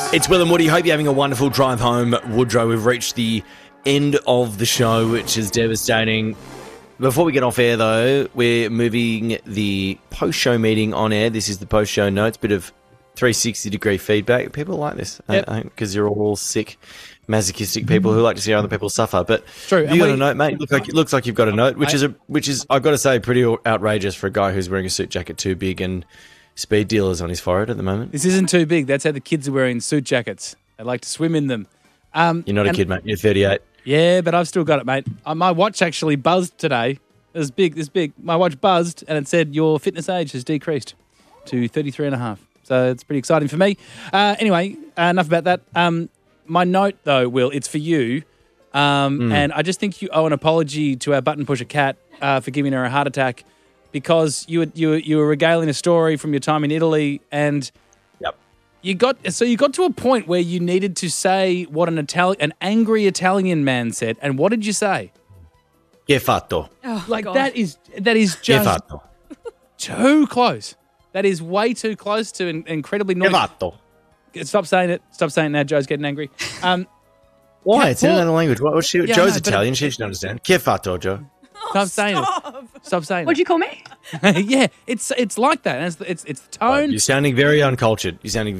It's Will and Woody. Hope you're having a wonderful drive home, Woodrow. We've reached the end of the show, which is devastating. Before we get off air, though, we're moving the post-show meeting on air. This is the post-show notes, bit of 360-degree feedback. People like this, because you're all sick, masochistic people who like to see other people suffer. But true. You got a note, mate? It looks like you've got a note, which is I've got to say pretty outrageous for a guy who's wearing a suit jacket too big and speed dealers on his forehead at the moment. This isn't too big. That's how the kids are wearing suit jackets. They like to swim in them. You're not a kid, mate. You're 38. Yeah, but I've still got it, mate. My watch actually buzzed today. It was big, this big. My watch buzzed and it said your fitness age has decreased to 33 and a half. So it's pretty exciting for me. Anyway, enough about that. My note, though, Will, it's for you. And I just think you owe an apology to our button pusher Kat for giving her a heart attack because you were regaling a story from your time in Italy and you got to a point where you needed to say what an angry Italian man said. And what did you say? Che fatto. Oh, like God. that is just too close. That is way too close to incredibly noisy. Che fatto. Stop saying it. Stop saying it now. Joe's getting angry. Why? It's in another language. Joe's Italian. She should understand. Che fatto, Joe. Stop saying it. Stop saying What'd you call me? it. Yeah, it's like that. And it's the tone. You're sounding very uncultured.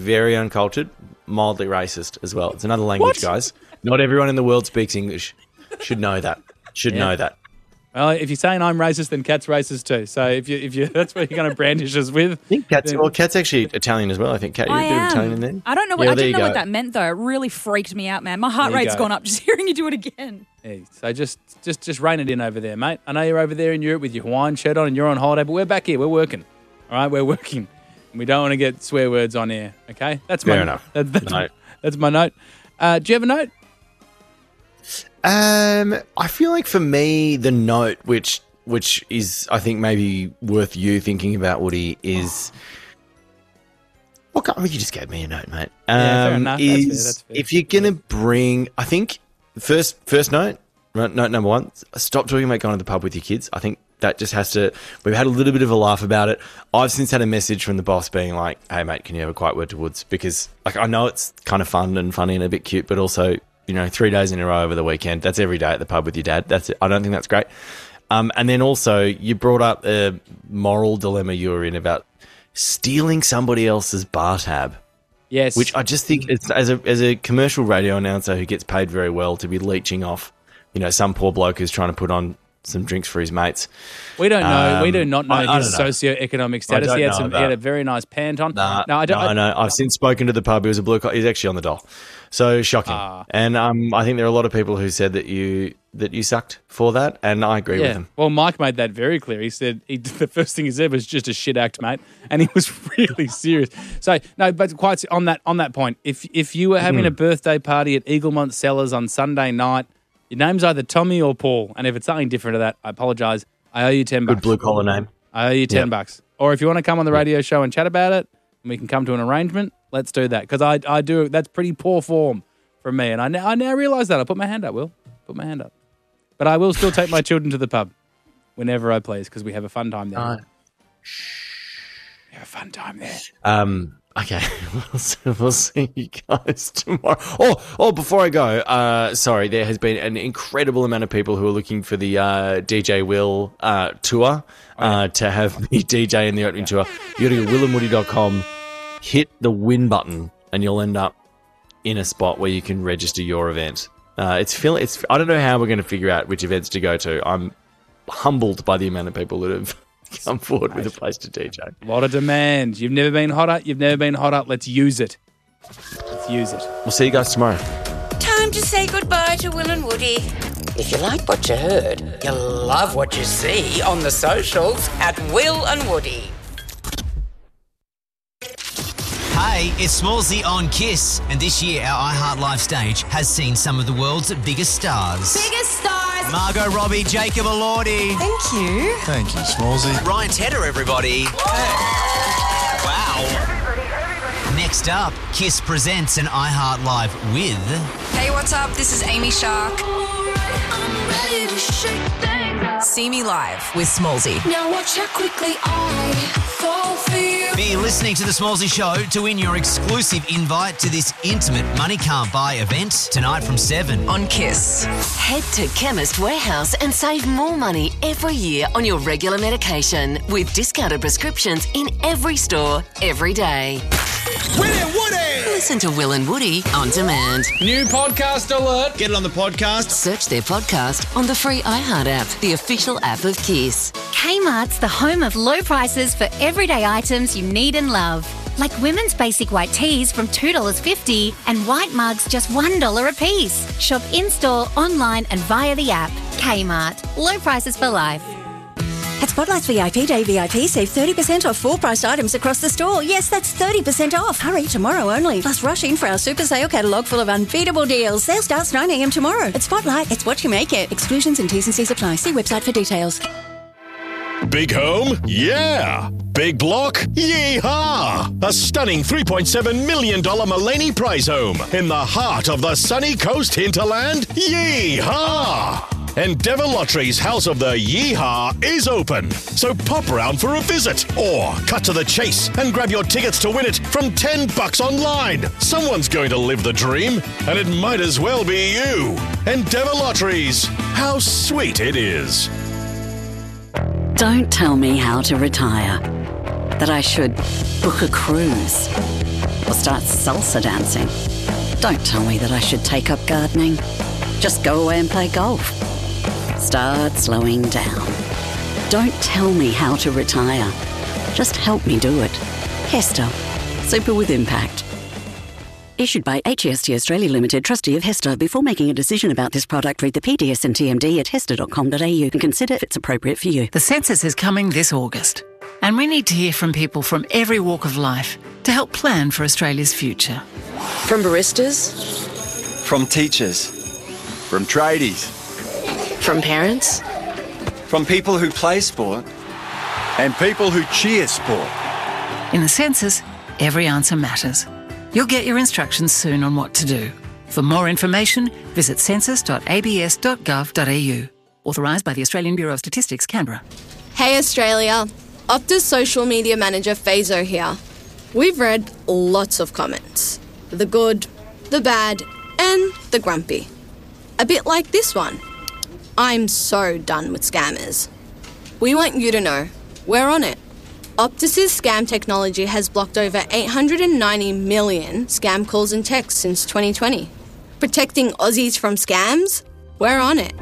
Mildly racist as well. It's another language, guys. Not everyone in the world speaks English. Should know that. Know that. Well, if you're saying I'm racist, then Kat's racist too. So if you that's what you're going to brandish us with. I think Kat's actually Italian as well. I think Kat, you're a bit of Italian in there. I don't know. I didn't know what that meant though. It really freaked me out, man. My heart rate's gone up just hearing you do it again. Yeah, so just rein it in over there, mate. I know you're over there in Europe with your Hawaiian shirt on and you're on holiday, but we're back here. We're working. All right, we're working. We don't want to get swear words on air. Okay, that's fair enough. That's my note. Do you have a note? I feel like for me, the note, which is, I think, maybe worth you thinking about, Woody, is... Well, you just gave me a note, mate. Fair enough. That's fair. If you're going to bring... I think, first note number one, stop talking about going to the pub with your kids. I think that just has to... We've had a little bit of a laugh about it. I've since had a message from the boss being like, hey, mate, can you have a quiet word to Woods? Because I know it's kind of fun and funny and a bit cute, but also... 3 days in a row over the weekend. That's every day at the pub with your dad. That's it. I don't think that's great. And then also, you brought up a moral dilemma you were in about stealing somebody else's bar tab. Yes. Which I just think, it's, as a commercial radio announcer who gets paid very well to be leeching off, some poor bloke who's trying to put on some drinks for his mates. We don't know. We do not know his socioeconomic status. He had a very nice pant on. No, I don't. I've since spoken to the pub. He was a blue collar. He's actually on the dole. So shocking. And I think there are a lot of people who said that you sucked for that, and I agree with them. Well, Mike made that very clear. He said the first thing he said was just a shit act, mate, and he was really serious. So no, but quite on that point, if you were having a birthday party at Eaglemont Cellars on Sunday night, your name's either Tommy or Paul, and if it's something different to that, I apologise. I owe you $10. Good blue collar name. I owe you $10. Or if you want to come on the radio show and chat about it, and we can come to an arrangement, let's do that. Because I do. That's pretty poor form from me, and I now realise that. I'll put my hand up, Will. Put my hand up. But I will still take my children to the pub whenever I please, because we have a fun time there. We have a fun time there. Okay, we'll see you guys tomorrow. Oh, before I go, sorry, there has been an incredible amount of people who are looking for the DJ Will tour to have me DJ in the opening tour. You got to go to willandwoody.com, hit the win button, and you'll end up in a spot where you can register your event. I don't know how we're going to figure out which events to go to. I'm humbled by the amount of people that have come forward with a place to DJ. A lot of demand. You've never been hotter. Let's use it. We'll see you guys tomorrow. Time to say goodbye to Will and Woody. If you like what you heard, you'll love what you see on the socials at Will and Woody. Hey, it's Smallsy on KISS, and this year our iHeart Live stage has seen some of the world's biggest stars. Margot Robbie, Jacob Elordi. Thank you. Thank you, Smallsy. Ryan Tedder, everybody. Wow. Next up, KISS presents an iHeart Live with... Hey, what's up? This is Amy Shark. I'm ready to shake things up. See me live with Smallsy. Now watch how quickly I fall for you. Be listening to The Smallsy Show to win your exclusive invite to this intimate Money Can't Buy event tonight from 7 On Kiss. Head to Chemist Warehouse and save more money every year on your regular medication with discounted prescriptions in every store, every day. Will and Woody! Listen to Will and Woody on demand. New podcast alert. Get it on the podcast. Search their podcast on the free iHeart app, the official app of Kiss. Kmart's the home of low prices for everyday items you need and love. Like women's basic white tees from $2.50 and white mugs just $1 a piece. Shop in-store, online and via the app. Kmart. Low prices for life. At Spotlight's VIP Day VIP, save 30% off full-priced items across the store. Yes, that's 30% off. Hurry, tomorrow only. Plus, rush in for our super sale catalogue full of unbeatable deals. Sale starts 9 a.m. tomorrow. At Spotlight, it's what you make it. Exclusions and T's and C's apply. See website for details. Big home? Yeah. Big block? Yeehaw! A stunning $3.7 million Mullaney Prize home in the heart of the sunny coast hinterland? Yeehaw! Endeavour Lottery's House of the Yeehaw is open, so pop round for a visit or cut to the chase and grab your tickets to win it from $10 online. Someone's going to live the dream, and it might as well be you. Endeavour Lotteries. How sweet it is. Don't tell me how to retire. That I should book a cruise or start salsa dancing. Don't tell me that I should take up gardening. Just go away and play golf. Start slowing down. Don't tell me how to retire. Just help me do it. Hester. Super with impact. Issued by HEST Australia Limited, trustee of Hester. Before making a decision about this product, read the PDS and TMD at hester.com.au and consider if it's appropriate for you. The census is coming this August, and we need to hear from people from every walk of life to help plan for Australia's future. From baristas, from teachers, from tradies, from parents, from people who play sport, and people who cheer sport. In the census, every answer matters. You'll get your instructions soon on what to do. For more information, visit census.abs.gov.au. Authorised by the Australian Bureau of Statistics, Canberra. Hey Australia, Optus social media manager Fazo here. We've read lots of comments. The good, the bad, and the grumpy. A bit like this one. I'm so done with scammers. We want you to know, we're on it. Optus's scam technology has blocked over 890 million scam calls and texts since 2020. Protecting Aussies from scams? We're on it.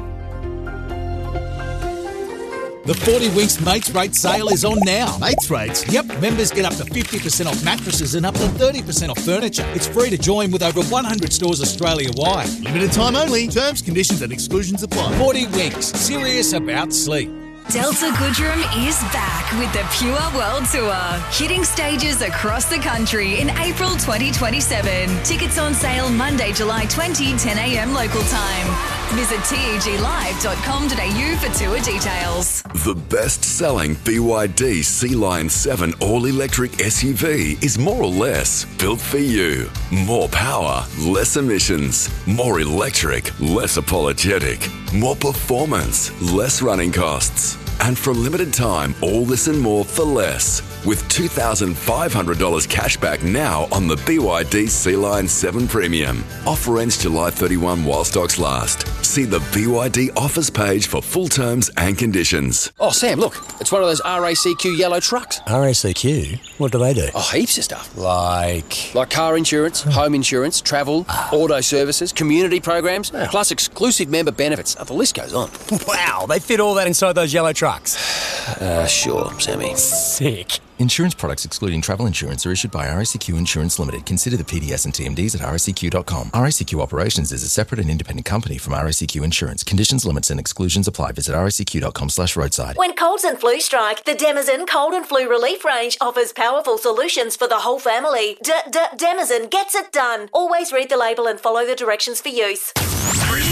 The 40 Winks Mates Rate sale is on now. Mates Rates? Yep, members get up to 50% off mattresses and up to 30% off furniture. It's free to join with over 100 stores Australia-wide. Limited time only. Terms, conditions and exclusions apply. 40 Winks. Serious about sleep. Delta Goodrem is back with the Pure World Tour, hitting stages across the country in April 2027. Tickets on sale Monday, July 20, 10 a.m. local time. Visit teglive.com.au for tour details. The best-selling BYD Sea Lion 7 all-electric SUV is more or less built for you. More power, less emissions. More electric, less apologetic. More performance, less running costs. And for a limited time, all this and more for less. With $2,500 cash back now on the BYD Sea Lion 7 Premium. Offer ends July 31 while stocks last. See the BYD offers page for full terms and conditions. Oh, Sam, look. It's one of those RACQ yellow trucks. RACQ? What do they do? Oh, heaps of stuff. Like car insurance, home insurance, travel, auto services, community programs, plus exclusive member benefits. Oh, the list goes on. Wow, they fit all that inside those yellow trucks. Sure, Sammy. Sick. Insurance products excluding travel insurance are issued by RACQ Insurance Limited. Consider the PDS and TMDs at racq.com. RACQ Operations is a separate and independent company from RACQ Insurance. Conditions, limits and exclusions apply. Visit racq.com/roadside. When colds and flu strike, the Demazen Cold and Flu Relief range offers powerful solutions for the whole family. Demazen gets it done. Always read the label and follow the directions for use.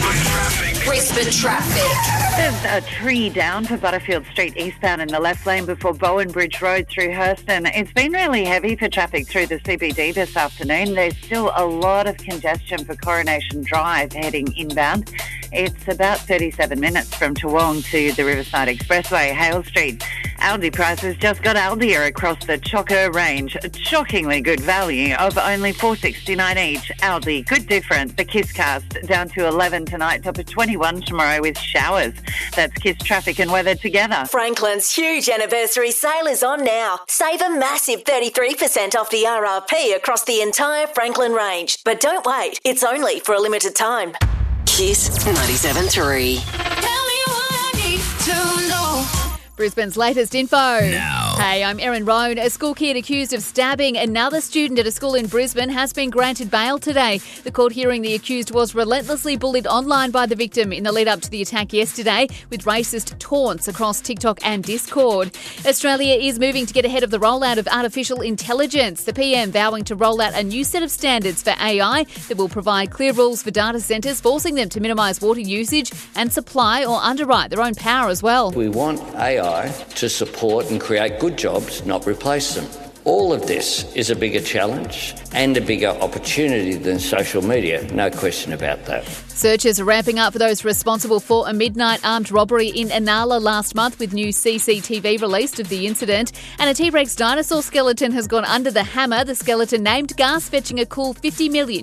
Brisbane traffic. There's a tree down for Butterfield Street eastbound in the left lane before Bowen Bridge Road through Hurston. It's been really heavy for traffic through the CBD this afternoon. There's still a lot of congestion for Coronation Drive heading inbound. It's about 37 minutes from Toowong to the Riverside Expressway, Hale Street. Aldi prices just got Aldia across the Choco range. A shockingly good value of only $4.69 each. Aldi, good different. The Kiss Cast down to 11 tonight, top of 21 tomorrow with showers. That's Kiss traffic and weather together. Franklin's huge anniversary sale is on now. Save a massive 33% off the RRP across the entire Franklin range. But don't wait, it's only for a limited time. Kiss 97.3. Tell me what I need to know. Brisbane's latest info. Now. Hey, I'm Erin Roan. A school kid accused of stabbing another student at a school in Brisbane has been granted bail today. The court hearing the accused was relentlessly bullied online by the victim in the lead up to the attack yesterday with racist taunts across TikTok and Discord. Australia is moving to get ahead of the rollout of artificial intelligence. The PM vowing to roll out a new set of standards for AI that will provide clear rules for data centres, forcing them to minimise water usage and supply or underwrite their own power as well. We want AI to support and create good jobs, not replace them. All of this is a bigger challenge and a bigger opportunity than social media, no question about that. Searches are ramping up for those responsible for a midnight armed robbery in Inala last month, with new CCTV released of the incident. And a T-Rex dinosaur skeleton has gone under the hammer. The skeleton named Gus, fetching a cool $50 million.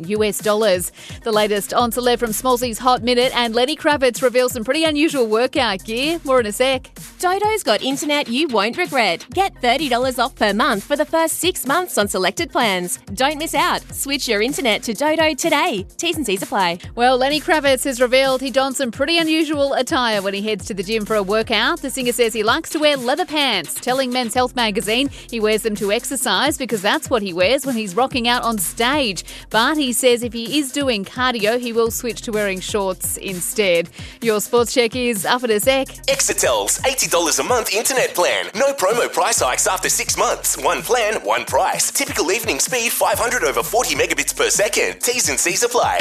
The latest on celeb from Smallsy's Hot Minute, and Lenny Kravitz reveals some pretty unusual workout gear. More in a sec. Dodo's got internet you won't regret. Get $30 off per month for the first 6 months on selected plans. Don't miss out. Switch your internet to Dodo today. T's and C's apply. Well, Lenny Kravitz has revealed he dons some pretty unusual attire when he heads to the gym for a workout. The singer says he likes to wear leather pants, telling Men's Health magazine he wears them to exercise because that's what he wears when he's rocking out on stage. But he says if he is doing cardio, he will switch to wearing shorts instead. Your sports check is up in a sec. Exetel's $80 a month internet plan. No promo price hikes after 6 months. One plan, one price. Typical evening speed 500 over 40 megabits per second. T's and C's apply.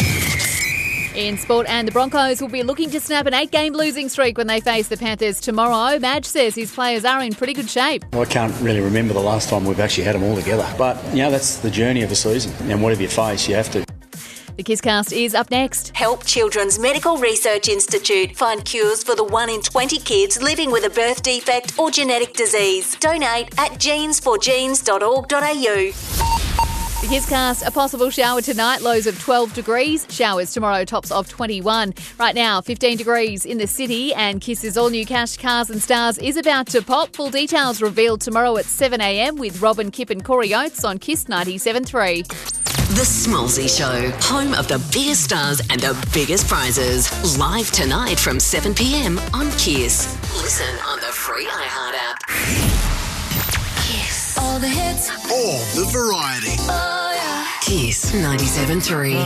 In sport, and the Broncos will be looking to snap an 8-game losing streak when they face the Panthers tomorrow. Madge says his players are in pretty good shape. I can't really remember the last time we've actually had them all together. But, that's the journey of a season. And whatever you face, you have to. The Kisscast is up next. Help Children's Medical Research Institute find cures for the 1 in 20 kids living with a birth defect or genetic disease. Donate at genes4genes.org.au. The Kisscast, a possible shower tonight, lows of 12 degrees. Showers tomorrow, tops of 21. Right now, 15 degrees in the city, and Kiss's all-new Cash, Cars and Stars is about to pop. Full details revealed tomorrow at 7 a.m. with Robin, Kip and Corey Oates on Kiss 97.3. The Smallsy Show, home of the biggest stars and the biggest prizes. Live tonight from 7 p.m. on Kiss. Listen on the free iHeart app. Kiss. All the hits. All the variety. Oh, yeah. Kiss 97.3.